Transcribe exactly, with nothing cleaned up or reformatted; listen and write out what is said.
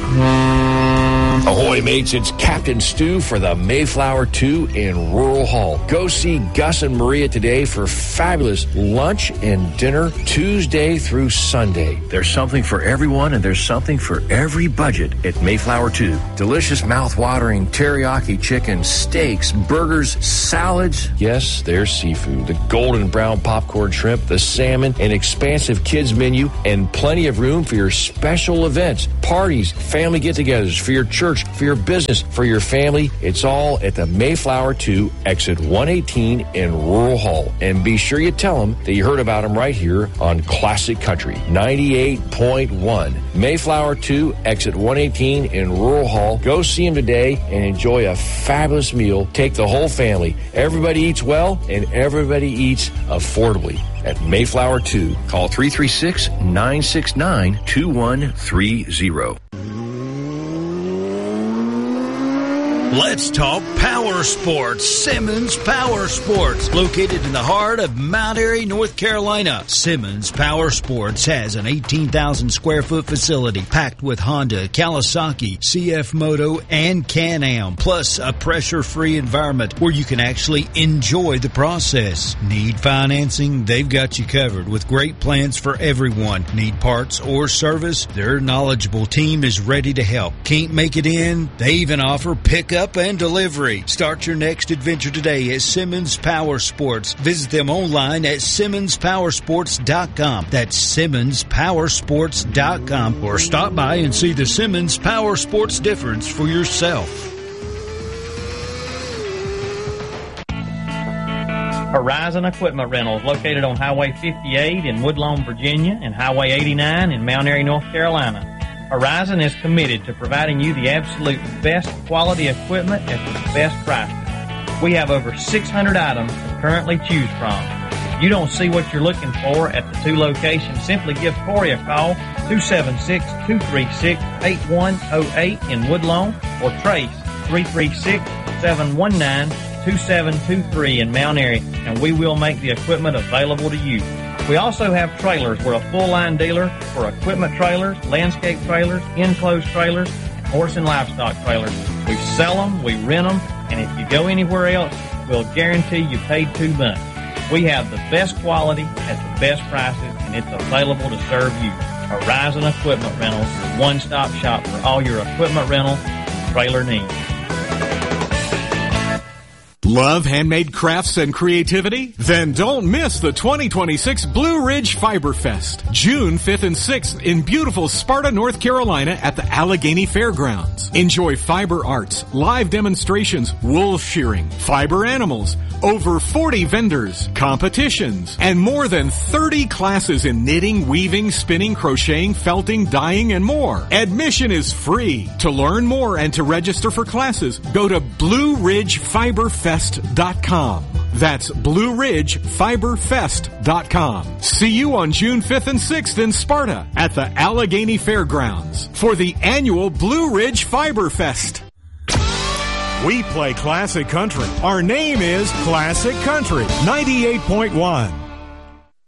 Ahoy, mates, it's Captain Stu for the Mayflower two in Rural Hall. Go see Gus and Maria today for fabulous lunch and dinner Tuesday through Sunday. There's something for everyone and there's something for every budget at Mayflower two. Delicious mouth-watering teriyaki chicken, steaks, burgers, salads. Yes, there's seafood. The golden brown popcorn shrimp, the salmon, an expansive kids menu, and plenty of room for your special events, parties, family get-togethers, for your church, for your business, for your family. It's all at the Mayflower two, exit one eighteen in Rural Hall. And be sure you tell them that you heard about them right here on Classic Country ninety-eight point one. Mayflower two, exit one eighteen in Rural Hall. Go see them today and enjoy a fabulous meal. Take the whole family. Everybody eats well and everybody eats affordably at Mayflower two. Call three three six, nine six nine, two one three zero. Let's talk power sports. Simmons Power Sports, located in the heart of Mount Airy, North Carolina. Simmons Power Sports has an eighteen thousand square foot facility packed with Honda, Kawasaki, C F Moto, and Can-Am, plus a pressure-free environment where you can actually enjoy the process. Need financing? They've got you covered with great plans for everyone. Need parts or service? Their knowledgeable team is ready to help. Can't make it in? They even offer pickup and delivery. Start your next adventure today at Simmons Power Sports. Visit them online at simmons power sports dot com. That's simmons power sports dot com. Or stop by and see the Simmons Power Sports difference for yourself. Horizon Equipment Rentals, located on Highway fifty-eight in Woodlawn, Virginia, and Highway eighty-nine in Mount Airy, North Carolina. Horizon is committed to providing you the absolute best quality equipment at the best prices. We have over six hundred items to currently choose from. If you don't see what you're looking for at the two locations, simply give Corey a call, two seven six, two three six, eight one zero eight in Woodlawn, or Trace, three three six, seven one nine, two seven two three in Mount Airy, and we will make the equipment available to you. We also have trailers. We're a full-line dealer for equipment trailers, landscape trailers, enclosed trailers, and horse and livestock trailers. We sell them, we rent them, and if you go anywhere else, we'll guarantee you paid too much. We have the best quality at the best prices, and it's available to serve you. Horizon Equipment Rentals, your one-stop shop for all your equipment rental and trailer needs. Love handmade crafts and creativity? Then don't miss the twenty twenty-six Blue Ridge Fiber Fest, June fifth and sixth in beautiful Sparta, North Carolina at the Allegheny Fairgrounds. Enjoy fiber arts, live demonstrations, wool shearing, fiber animals, over forty vendors, competitions, and more than thirty classes in knitting, weaving, spinning, crocheting, felting, dyeing, and more. Admission is free. To learn more and to register for classes, go to blue ridge fiber fest dot com. That's blue ridge fiber fest dot com. See you on June fifth and sixth in Sparta at the Allegheny Fairgrounds for the annual Blue Ridge Fiber Fest. We play classic country. Our name is Classic Country ninety-eight point one.